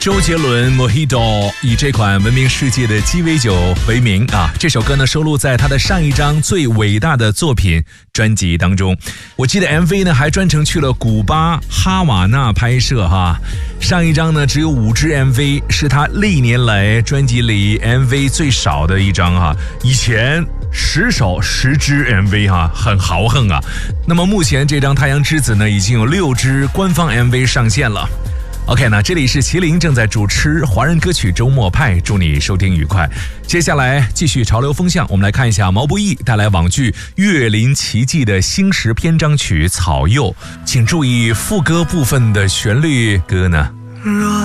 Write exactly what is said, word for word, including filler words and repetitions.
周杰伦 Mojito 以这款闻名世界的鸡尾酒为名啊，这首歌呢收录在他的上一张最伟大的作品专辑当中。我记得 M V 呢还专程去了古巴哈瓦那拍摄哈。上一张呢只有五支 M V， 是他历年来专辑里 M V 最少的一张哈。以前十首十支 M V 哈，很豪横啊。那么目前这张太阳之子呢已经有六支官方 M V 上线了。OK， 那这里是麒麟正在主持华人歌曲周末派，祝你收听愉快。接下来继续潮流风向，我们来看一下毛不易带来网剧《岳林奇迹》的新时篇章曲《草釉》，请注意副歌部分的旋律歌呢。